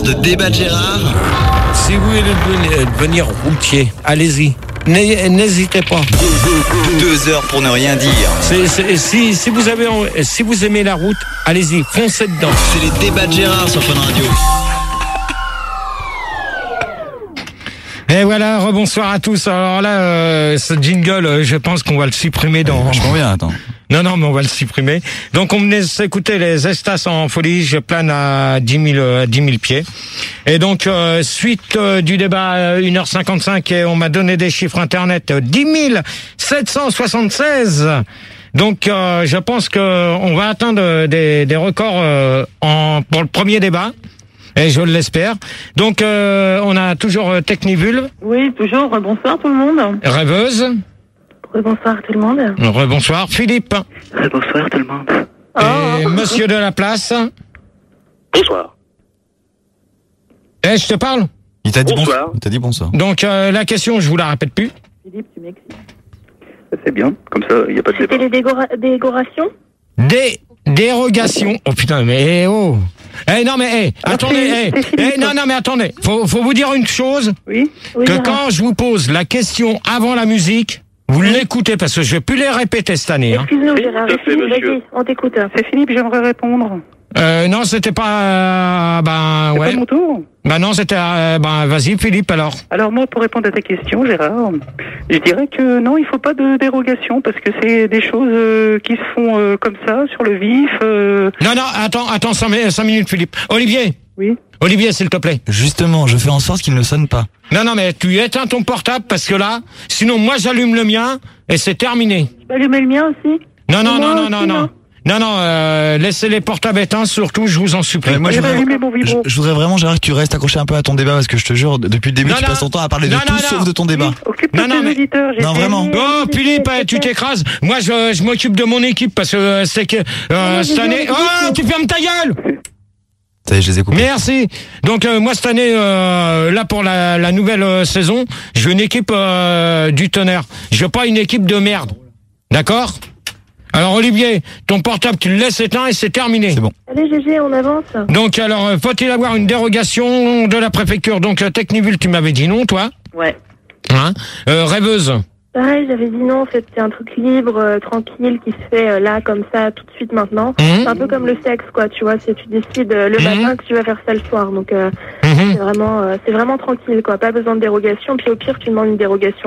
de Débat de Gérard. Si vous voulez devenir routier, allez-y. N'hésitez pas. 2 heures pour ne rien dire. Si vous aimez la route, allez-y, foncez dedans. C'est les Débats de Gérard sur Fun Radio. Et voilà, rebonsoir à tous. Alors là, ce jingle, je pense qu'on va le supprimer dans... Vachement bien, attends. Non, mais on va le supprimer. Donc, on venait s'écouter les Estas en folie. Je plane à 10 000 pieds. Et donc, suite du débat 1h55, et on m'a donné des chiffres internet. 10 776. Donc, je pense que on va atteindre des records pour le premier débat. Et je l'espère. Donc, on a toujours Technivul. Oui, toujours. Bonsoir tout le monde. Rêveuse. Bonsoir tout le monde. Rebonsoir Philippe. Bonsoir tout le monde. Et Monsieur de la Place. Bonsoir. Je te parle. Il t'a dit Bonsoir. Il t'a dit bonsoir. Donc, la question, je vous la répète plus. Philippe, tu m'excites. C'est bien, comme ça, il n'y a pas de débat. C'était les décorations. Dérogation. Oh putain, mais oh. Non mais attendez, non mais attendez. Faut vous dire une chose. Oui. Que quand je vous pose la question avant la musique, vous l'écoutez parce que je vais plus les répéter cette année. Hein. Excuse-nous, Gérard. Tout à fait, monsieur. Vas-y, on t'écoute. C'est Philippe, j'aimerais répondre. Non, c'était pas. C'est Ouais. pas mon tour. Non, c'était. Vas-y, Philippe alors. Alors moi, pour répondre à ta question, Gérard, je dirais que non, il faut pas de dérogation parce que c'est des choses qui se font comme ça, sur le vif. Non, attends 5 minutes, Philippe. Olivier. Oui. Olivier, s'il te plaît. Justement, je fais en sorte qu'il ne sonne pas. Non, mais tu éteins ton portable parce que là, sinon moi j'allume le mien et c'est terminé. Tu peux allumer le mien aussi? Non, Moi aussi, laissez les portables éteints, surtout, je vous en supplie. Moi, Je vais allumer mon vibro. je voudrais vraiment, Gérard, que tu restes accroché un peu à ton débat parce que je te jure, depuis le début, Non, tu passes ton temps à parler de non, tout non, sauf non. de ton débat. Occupe-toi Non, de tes mais- auditeurs. j'ai Non, fait- vraiment. Oh, Philippe, tu t'écrases. Moi, je m'occupe de mon équipe parce que c'est que cette année... Oh, tu fermes ta gueule. Ça y est, je les ai coupés. Merci. Donc, moi, cette année, là, pour la nouvelle saison, je veux une équipe du tonnerre. Je veux pas une équipe de merde. D'accord ? Alors, Olivier, ton portable, tu le laisses éteint et c'est terminé. C'est bon. Allez, GG, on avance. Donc, alors, faut-il avoir une dérogation de la préfecture ? Donc, Technivul, tu m'avais dit non, toi ? Ouais. Hein ? Rêveuse. Pareil, j'avais dit non, en fait, c'est un truc libre, tranquille, qui se fait là, comme ça, tout de suite, maintenant. Mhm. C'est un peu comme le sexe, quoi, tu vois, c'est tu décides le matin que tu vas faire ça le soir. Donc, Mhm. c'est vraiment tranquille, quoi, pas besoin de dérogation. Puis au pire, tu demandes une dérogation